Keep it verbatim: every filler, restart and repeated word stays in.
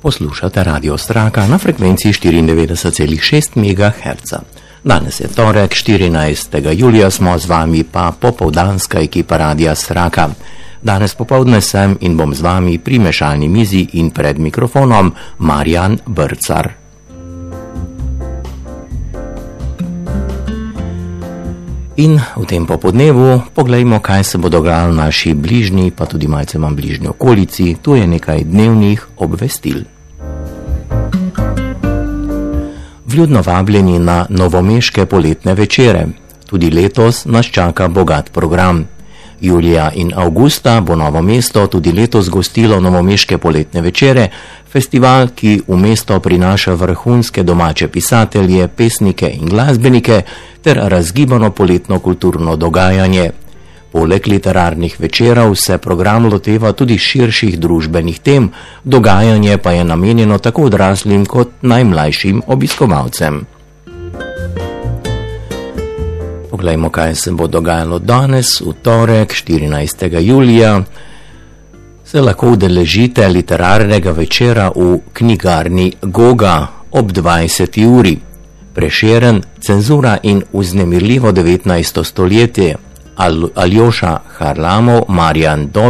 Poslušate Radio Straka na frekvenciji štiriindevetdeset celih šest megaherca. Danes je torek, štirinajstega julija, smo z vami pa popoldanska ekipa Radia Straka. Danes popovdne sem in bom z vami pri mešalni mizi in pred mikrofonom Marjan Brcar. In v tem popodnevu poglejmo, kaj se bo dogajalo v naši bližnji, pa tudi malce manj bližnji okolici. Tu je nekaj dnevnih obvestil. Vljudno vabljeni na novomeške poletne večere. Tudi letos nas čaka bogat program. Julija in avgusta bo Novo mesto tudi letos gostilo novomeške poletne večere, festival, ki v mesto prinaša vrhunske domače pisatelje, pesnike in glasbenike ter razgibano poletno kulturno dogajanje. Poleg literarnih večerov se program loteva tudi širših družbenih tem, dogajanje pa je namenjeno tako odraslim kot najmlajšim obiskovalcem. Poglejmo, kaj se bo dogajalo danes, v torek, štirinajstega julija. Se lahko udeležite literarnega večera v knjigarni Goga ob dvajseti uri. Prešeren, cenzura in vznemirljivo devetnajsto stoletje. Al- Aljoša Harlamov, Marjan Dob